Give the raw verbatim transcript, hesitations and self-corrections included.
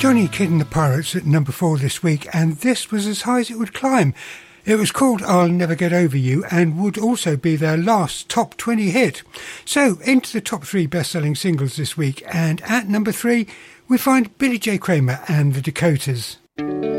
Johnny Kidd and the Pirates at number four this week, and this was as high as it would climb. It was called I'll Never Get Over You and would also be their last top twenty hit. So, into the top three best-selling singles this week, and at number three, we find Billy J. Kramer and the Dakotas.